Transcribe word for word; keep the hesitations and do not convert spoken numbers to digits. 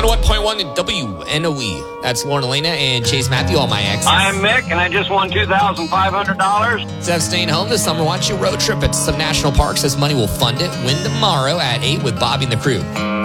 oh one point one W N O E. That's Lauren Elena and Chase Matthew, all my exes. I'm Mick, and I just won two thousand five hundred dollars. Instead of staying home this summer, why don't you road trip at some national parks as money will fund it? Win tomorrow at eight with Bobby and the crew.